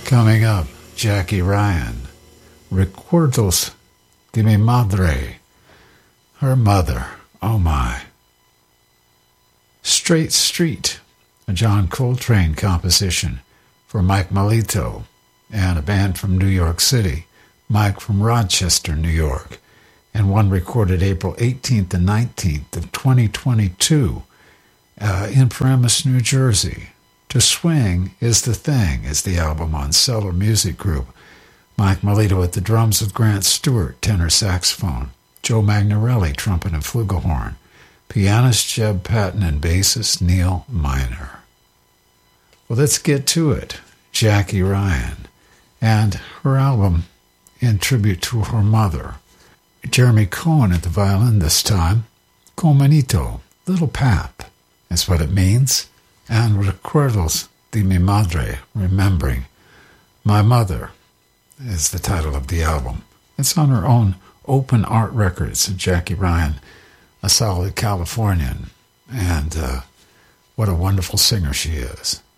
Coming up, Jackie Ryan, Recuerdos de mi Madre, her mother, oh my. Straight Street, a John Coltrane composition for Mike Melito and a band from New York City, Mike from Rochester, New York, and one recorded April 18th and 19th of 2022 in Paramus, New Jersey. To Swing is the Thing is the album on Cellar Music Group. Mike Melito at the drums with Grant Stewart, tenor saxophone, Joe Magnarelli, trumpet and flugelhorn, pianist Jeb Patton, and bassist Neil Miner. Well, let's get to it. Jackie Ryan and her album in tribute to her mother. Jeremy Cohen at the violin this time. Comanito, Little Pap, is what it means. And Recuerdos de mi Madre, Remembering My Mother, is the title of the album. It's on her own Open Art Records. Jackie Ryan, a solid Californian, and what a wonderful singer she is.